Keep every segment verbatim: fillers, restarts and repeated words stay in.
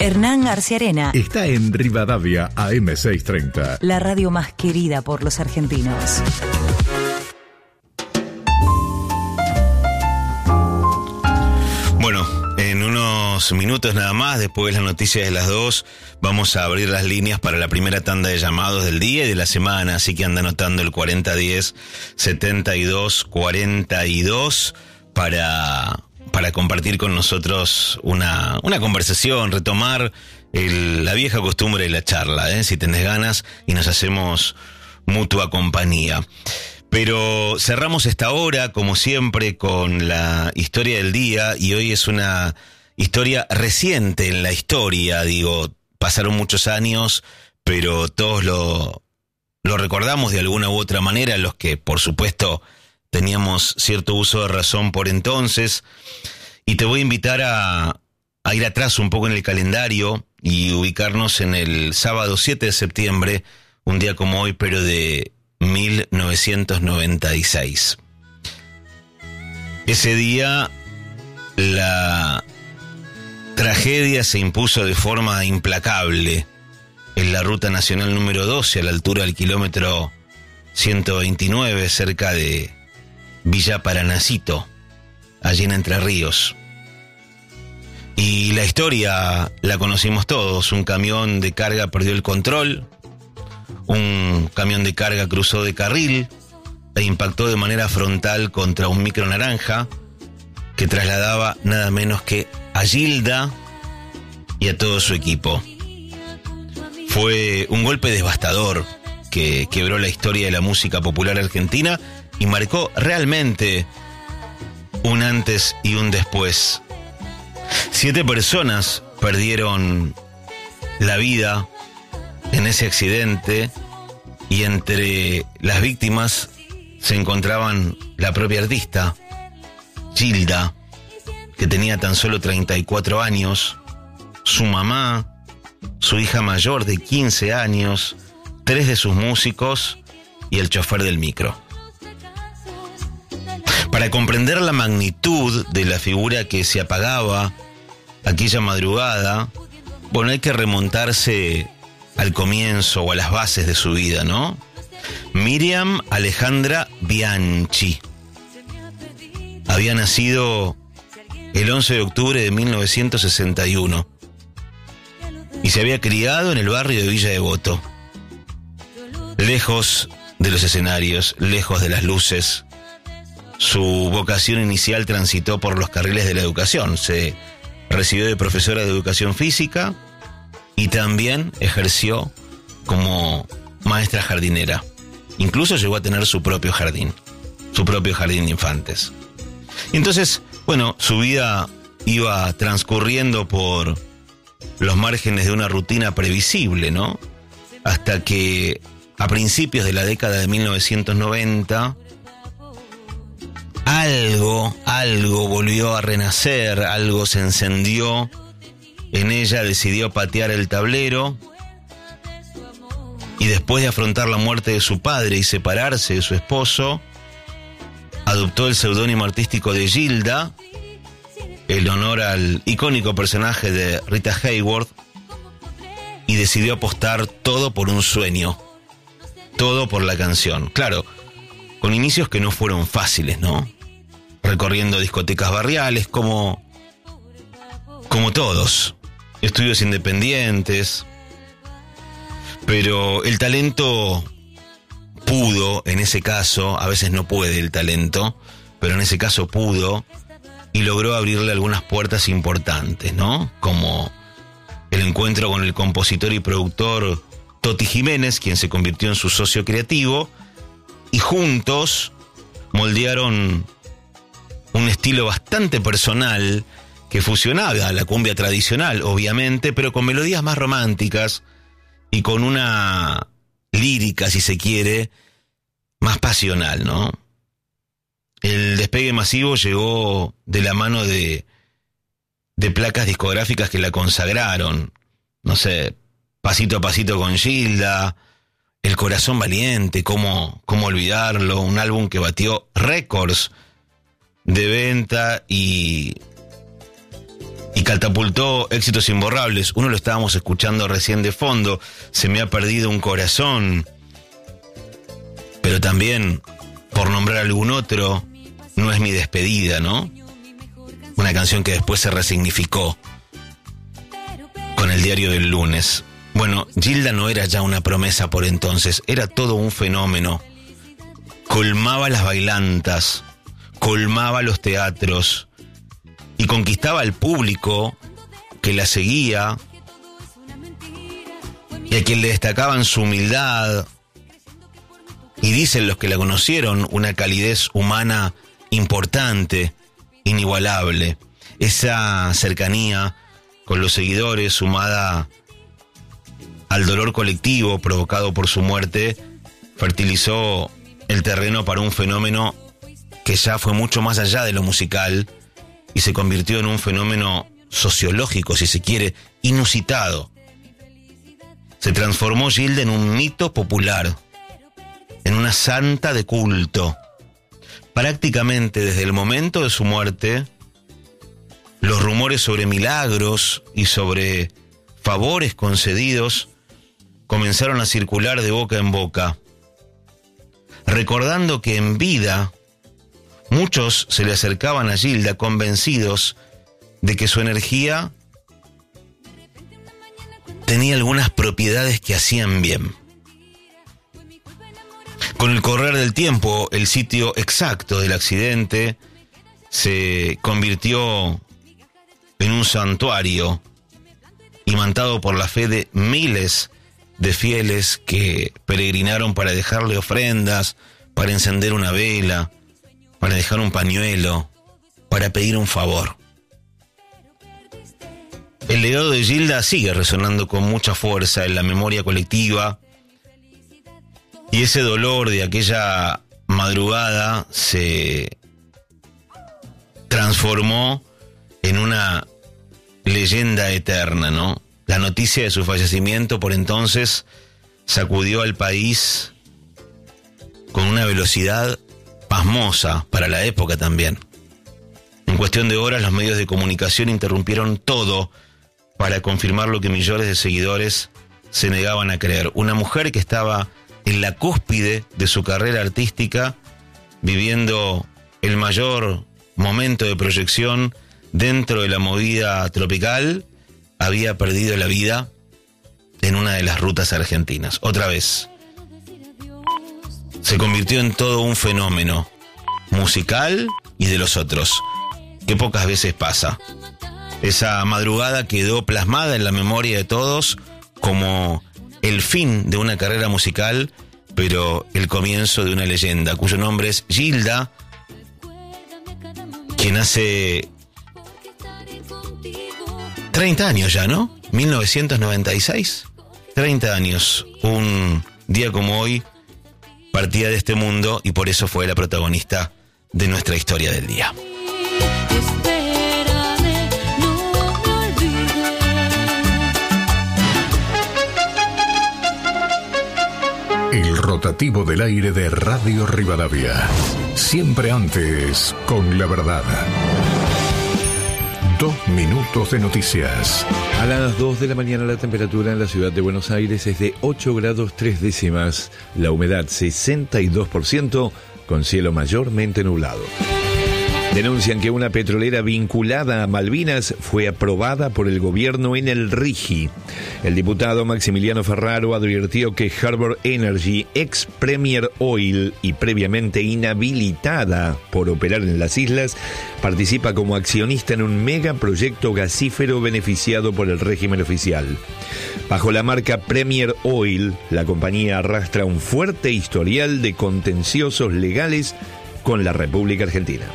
Hernán Arciarena está en Rivadavia A M seiscientos treinta. La radio más querida por los argentinos. Bueno, en unos minutos nada más, después de las noticias de las dos, vamos a abrir las líneas para la primera tanda de llamados del día y de la semana, así que anda anotando el cuarenta diez setenta y dos cuarenta y dos para, para compartir con nosotros una, una conversación, retomar el, la vieja costumbre de la charla, ¿eh? Si tenés ganas, y nos hacemos mutua compañía. Pero cerramos esta hora, como siempre, con la historia del día, y hoy es una historia reciente en la historia. Digo, pasaron muchos años, pero todos lo, lo recordamos de alguna u otra manera, los que, por supuesto, teníamos cierto uso de razón por entonces. Y te voy a invitar a, a ir atrás un poco en el calendario y ubicarnos en el sábado siete de septiembre, un día como hoy, pero de mil novecientos noventa y seis. Ese día la tragedia se impuso de forma implacable en la ruta nacional número doce, a la altura del kilómetro ciento veintinueve, cerca de Villa Paranacito, allí en Entre Ríos. Y la historia la conocimos todos. Un camión de carga perdió el control. Un camión de carga cruzó de carril e impactó de manera frontal contra un micro naranja que trasladaba nada menos que a Gilda y a todo su equipo. Fue un golpe devastador que quebró la historia de la música popular argentina y marcó realmente un antes y un después. Siete personas perdieron la vida en ese accidente, y entre las víctimas se encontraban la propia artista, Gilda, que tenía tan solo treinta y cuatro años, su mamá, su hija mayor de quince años, tres de sus músicos y el chofer del micro. Para comprender la magnitud de la figura que se apagaba aquella madrugada, bueno, hay que remontarse al comienzo o a las bases de su vida, ¿no? Miriam Alejandra Bianchi había nacido el once de octubre de mil novecientos sesenta y uno y se había criado en el barrio de Villa Devoto, lejos de los escenarios, lejos de las luces. Su vocación inicial transitó por los carriles de la educación. Se recibió de profesora de educación física y también ejerció como maestra jardinera. Incluso llegó a tener su propio jardín, su propio jardín de infantes. Y entonces, bueno, su vida iba transcurriendo por los márgenes de una rutina previsible, ¿no? Hasta que a principios de la década de mil novecientos noventa, algo, algo volvió a renacer, algo se encendió en ella, decidió patear el tablero y después de afrontar la muerte de su padre y separarse de su esposo, adoptó el seudónimo artístico de Gilda, el honor al icónico personaje de Rita Hayworth, y decidió apostar todo por un sueño, todo por la canción. Claro, con inicios que no fueron fáciles, ¿no? Recorriendo discotecas barriales como, como todos, estudios independientes, pero el talento pudo, en ese caso, a veces no puede el talento, pero en ese caso pudo, y logró abrirle algunas puertas importantes, ¿no? Como el encuentro con el compositor y productor Toti Jiménez, quien se convirtió en su socio creativo, y juntos moldearon un estilo bastante personal que fusionaba la cumbia tradicional, obviamente, pero con melodías más románticas y con una lírica, si se quiere, más pasional, ¿no? El despegue masivo llegó de la mano de, de placas discográficas que la consagraron. No sé, Pasito a Pasito con Gilda, El Corazón Valiente, cómo, cómo olvidarlo, un álbum que batió récords de venta y y catapultó éxitos imborrables. Uno lo estábamos escuchando recién de fondo, Se me ha perdido un corazón. Pero también, por nombrar algún otro, No es mi despedida, ¿no? Una canción que después se resignificó con El diario del lunes. Bueno, Gilda no era ya una promesa por entonces, era todo un fenómeno. Colmaba las bailantas, colmaba los teatros y conquistaba al público que la seguía y a quien le destacaban su humildad y, dicen los que la conocieron, una calidez humana importante, inigualable. Esa cercanía con los seguidores, sumada al dolor colectivo provocado por su muerte, fertilizó el terreno para un fenómeno que ya fue mucho más allá de lo musical y se convirtió en un fenómeno sociológico, si se quiere, inusitado. Se transformó Gilda en un mito popular, en una santa de culto. Prácticamente desde el momento de su muerte, los rumores sobre milagros y sobre favores concedidos comenzaron a circular de boca en boca, recordando que en vida muchos se le acercaban a Gilda convencidos de que su energía tenía algunas propiedades que hacían bien. Con el correr del tiempo, el sitio exacto del accidente se convirtió en un santuario imantado por la fe de miles de fieles que peregrinaron para dejarle ofrendas, para encender una vela, para dejar un pañuelo, para pedir un favor. El legado de Gilda sigue resonando con mucha fuerza en la memoria colectiva y ese dolor de aquella madrugada se transformó en una leyenda eterna, ¿no? La noticia de su fallecimiento por entonces sacudió al país con una velocidad pasmosa para la época también. En cuestión de horas, los medios de comunicación interrumpieron todo para confirmar lo que millones de seguidores se negaban a creer. Una mujer que estaba en la cúspide de su carrera artística, viviendo el mayor momento de proyección dentro de la movida tropical, había perdido la vida en una de las rutas argentinas. Otra vez. Se convirtió en todo un fenómeno musical y de los otros, que pocas veces pasa. Esa madrugada quedó plasmada en la memoria de todos como el fin de una carrera musical, pero el comienzo de una leyenda, cuyo nombre es Gilda, quien hace treinta años ya, ¿no? mil novecientos noventa y seis. treinta años. Un día como hoy partía de este mundo y por eso fue la protagonista de nuestra historia del día. El rotativo del aire de Radio Rivadavia. Siempre antes con la verdad. Dos minutos de noticias. A las dos de la mañana la temperatura en la ciudad de Buenos Aires es de ocho grados tres décimas. La humedad sesenta y dos por ciento con cielo mayormente nublado. Denuncian que una petrolera vinculada a Malvinas fue aprobada por el gobierno en el RIGI. El diputado Maximiliano Ferraro advirtió que Harbour Energy, ex Premier Oil y previamente inhabilitada por operar en las islas, participa como accionista en un megaproyecto gasífero beneficiado por el régimen oficial. Bajo la marca Premier Oil, la compañía arrastra un fuerte historial de contenciosos legales con la República Argentina.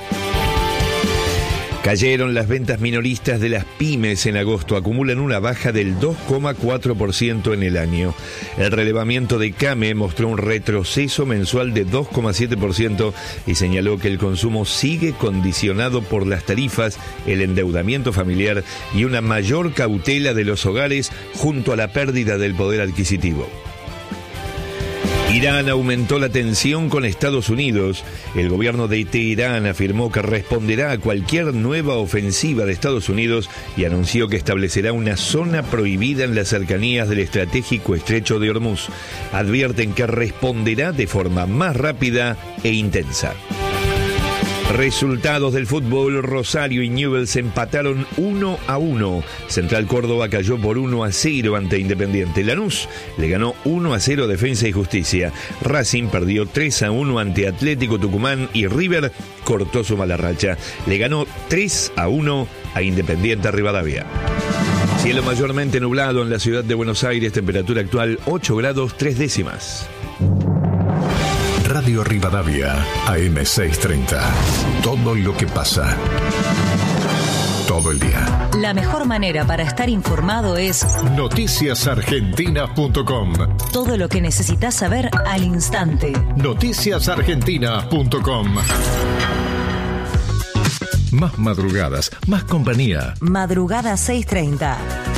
Cayeron las ventas minoristas de las pymes en agosto, acumulan una baja del dos coma cuatro por ciento en el año. El relevamiento de CAME mostró un retroceso mensual de dos coma siete por ciento y señaló que el consumo sigue condicionado por las tarifas, el endeudamiento familiar y una mayor cautela de los hogares junto a la pérdida del poder adquisitivo. Irán aumentó la tensión con Estados Unidos. El gobierno de Teherán afirmó que responderá a cualquier nueva ofensiva de Estados Unidos y anunció que establecerá una zona prohibida en las cercanías del estratégico estrecho de Hormuz. Advierten que responderá de forma más rápida e intensa. Resultados del fútbol: Rosario y Newell's empataron uno a uno. Central Córdoba cayó por uno a cero ante Independiente. Lanús le ganó uno a cero a Defensa y Justicia. Racing perdió tres a uno ante Atlético Tucumán y River cortó su mala racha. Le ganó tres a uno a Independiente Rivadavia. Cielo mayormente nublado en la ciudad de Buenos Aires, temperatura actual ocho grados tres décimas. Radio Rivadavia, A M seiscientos treinta. Todo lo que pasa. Todo el día. La mejor manera para estar informado es noticias argentinas punto com. todo lo que necesitas saber al instante. noticias argentinas punto com. Más madrugadas, más compañía. Madrugada seiscientos treinta.